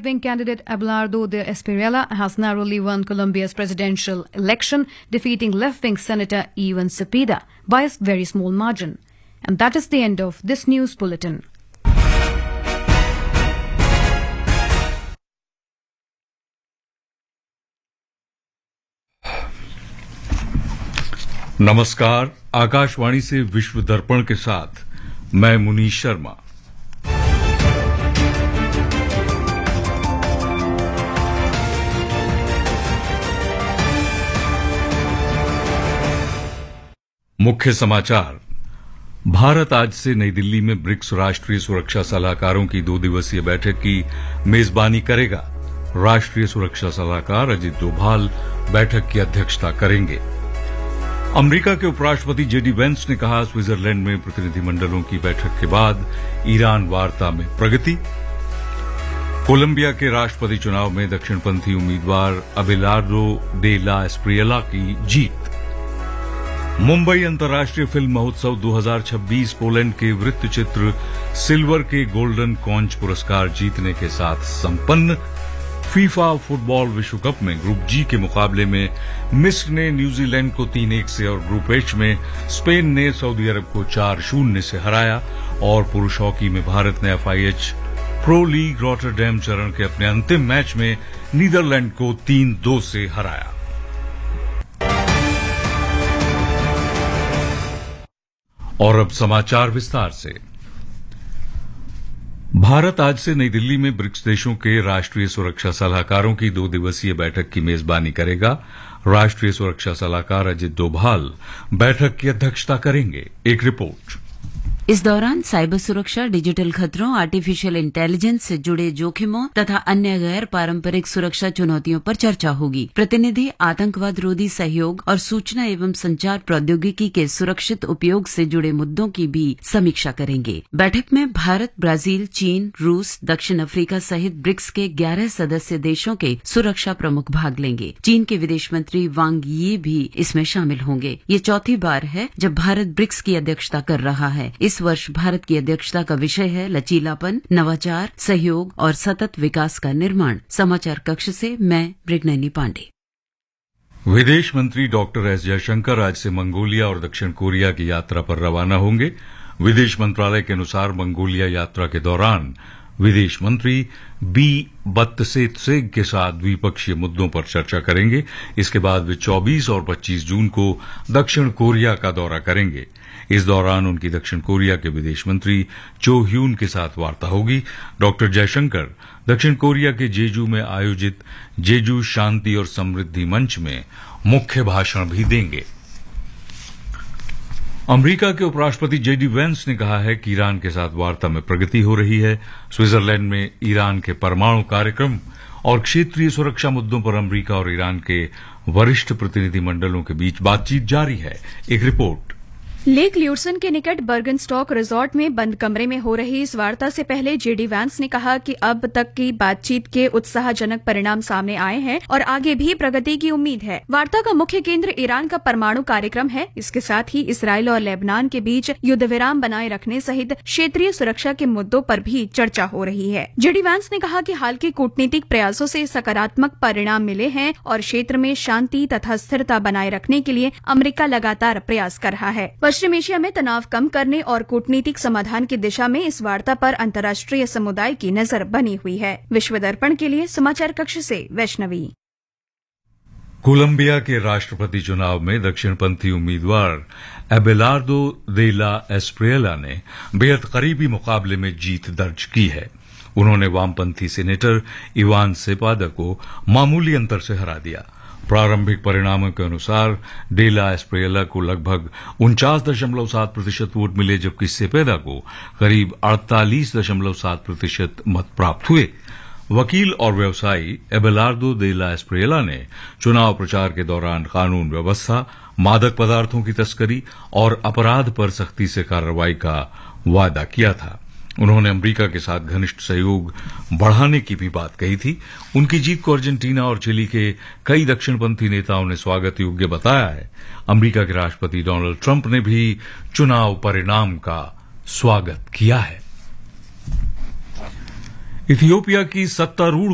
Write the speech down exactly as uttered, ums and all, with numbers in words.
right-wing candidate Abelardo de Espriella has narrowly won Colombia's presidential election, defeating left-wing Senator Ivan Cepeda by a very small margin. And that is the end of this news bulletin. नमस्कार, आकाशवाणी से विश्व दर्पण के साथ मैं मुनीश शर्मा। मुख्य समाचार। भारत आज से नई दिल्ली में ब्रिक्स राष्ट्रीय सुरक्षा सलाहकारों की दो दिवसीय बैठक की मेजबानी करेगा। राष्ट्रीय सुरक्षा सलाहकार अजित डोभाल बैठक की अध्यक्षता करेंगे। अमेरिका के उपराष्ट्रपति जेडी वेंस ने कहा, स्विट्जरलैंड में प्रतिनिधिमंडलों की बैठक के बाद ईरान वार्ता में प्रगति। कोलंबिया के राष्ट्रपति चुनाव में दक्षिणपंथी उम्मीदवार अबेलार्डो डे ला एस्प्रिएला की जीत। मुंबई अंतर्राष्ट्रीय फिल्म महोत्सव दो हज़ार छब्बीस पोलैंड के वृत्तचित्र सिल्वर के गोल्डन कॉन्च पुरस्कार जीतने के साथ संपन्न। फीफा फुटबॉल विश्व कप में ग्रुप जी के मुकाबले में मिस्र ने न्यूजीलैंड को तीन एक से और ग्रुप एच में स्पेन ने सऊदी अरब को चार शून्य से हराया। और पुरुष हॉकी में भारत ने एफआईएच प्रो लीग रॉटरडैम चरण के अपने अंतिम मैच में नीदरलैंड को तीन दो से हराया। और अब समाचार विस्तार से। भारत आज से नई दिल्ली में ब्रिक्स देशों के राष्ट्रीय सुरक्षा सलाहकारों की दो दिवसीय बैठक की मेजबानी करेगा। राष्ट्रीय सुरक्षा सलाहकार अजित डोभाल बैठक की अध्यक्षता करेंगे। एक रिपोर्ट। इस दौरान साइबर सुरक्षा, डिजिटल खतरों, आर्टिफिशियल इंटेलिजेंस से जुड़े जोखिमों तथा अन्य गैर पारंपरिक सुरक्षा चुनौतियों पर चर्चा होगी। प्रतिनिधि आतंकवाद रोधी सहयोग और सूचना एवं संचार प्रौद्योगिकी के सुरक्षित उपयोग से जुड़े मुद्दों की भी समीक्षा करेंगे। बैठक में भारत, ब्राजील, चीन, रूस, दक्षिण अफ्रीका सहित ब्रिक्स के ग्यारह सदस्य देशों के सुरक्षा प्रमुख भाग लेंगे। चीन के विदेश मंत्री वांग यी भी इसमें शामिल होंगे। ये चौथी बार है जब भारत ब्रिक्स की अध्यक्षता कर रहा है। इस वर्ष भारत की अध्यक्षता का विषय है लचीलापन, नवाचार, सहयोग और सतत विकास का निर्माण। समाचार कक्ष से मैं मृगनयनी पांडे। विदेश मंत्री डॉक्टर एस जयशंकर आज से मंगोलिया और दक्षिण कोरिया की यात्रा पर रवाना होंगे। विदेश मंत्रालय के अनुसार मंगोलिया यात्रा के दौरान विदेश मंत्री बी बत्तसेत्सेग के साथ द्विपक्षीय मुद्दों पर चर्चा करेंगे। इसके बाद वे चौबीस और पच्चीस जून को दक्षिण कोरिया का दौरा करेंगे। इस दौरान उनकी दक्षिण कोरिया के विदेश मंत्री चो ह्यून के साथ वार्ता होगी। डॉक्टर जयशंकर दक्षिण कोरिया के जेजू में आयोजित जेजू शांति और समृद्धि मंच में मुख्य भाषण भी देंगे। अमेरिका के उपराष्ट्रपति जेडी वेंस ने कहा है कि ईरान के साथ वार्ता में प्रगति हो रही है। स्विट्जरलैंड में ईरान के परमाणु कार्यक्रम और क्षेत्रीय सुरक्षा मुद्दों पर अमेरिका और ईरान के वरिष्ठ प्रतिनिधिमंडलों के बीच बातचीत जारी है। एक रिपोर्ट। लेक ल्यूसन के निकट बर्गनस्टॉक रिजॉर्ट में बंद कमरे में हो रही इस वार्ता से पहले जेडी वैंस ने कहा कि अब तक की बातचीत के उत्साहजनक परिणाम सामने आए हैं और आगे भी प्रगति की उम्मीद है। वार्ता का मुख्य केंद्र ईरान का परमाणु कार्यक्रम है। इसके साथ ही इसराइल और लेबनान के बीच युद्धविराम बनाए रखने सहित क्षेत्रीय सुरक्षा के मुद्दों पर भी चर्चा हो रही है। जेडी वैंस ने कहा कि हाल के कूटनीतिक प्रयासों से सकारात्मक परिणाम मिले हैं और क्षेत्र में शांति तथा स्थिरता बनाए रखने के लिए अमेरिका लगातार प्रयास कर रहा है। पश्चिम एशिया में तनाव कम करने और कूटनीतिक समाधान की दिशा में इस वार्ता पर अंतर्राष्ट्रीय समुदाय की नजर बनी हुई है। विश्व दर्पण के लिए समाचार कक्ष से वैष्णवी। कोलंबिया के राष्ट्रपति चुनाव में दक्षिणपंथी उम्मीदवार एबेलार्डो दे ला एस्प्रिएला ने बेहद करीबी मुकाबले में जीत दर्ज की है। उन्होंने वामपंथी सेनेटर इवान सेपादा को मामूली अंतर से हरा दिया। प्रारंभिक परिणामों के अनुसार डे ला एस्प्रिएला को लगभग उनचास दशमलव सात प्रतिशत वोट मिले, जबकि सेपेदा को करीब अड़तालीस दशमलव सात प्रतिशत मत प्राप्त हुए। वकील और व्यवसायी एबेलार्डो दे ला एस्प्रिएला ने चुनाव प्रचार के दौरान कानून व्यवस्था, मादक पदार्थों की तस्करी और अपराध पर सख्ती से कार्रवाई का वादा किया था। उन्होंने अमेरिका के साथ घनिष्ठ सहयोग बढ़ाने की भी बात कही थी। उनकी जीत को अर्जेंटीना और चिली के कई दक्षिणपंथी नेताओं ने स्वागत योग्य बताया है। अमेरिका के राष्ट्रपति डोनाल्ड ट्रंप ने भी चुनाव परिणाम का स्वागत किया है। इथियोपिया की सत्तारूढ़